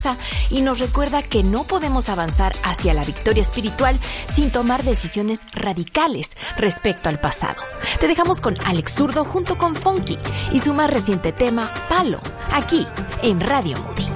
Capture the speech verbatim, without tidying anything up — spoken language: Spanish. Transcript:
y nos recuerda que no podemos avanzar hacia la victoria espiritual sin tomar decisiones radicales respecto al pasado. Te dejamos con Alex Zurdo junto con Funky y su más reciente tema, Palo, aquí en Radio Moody.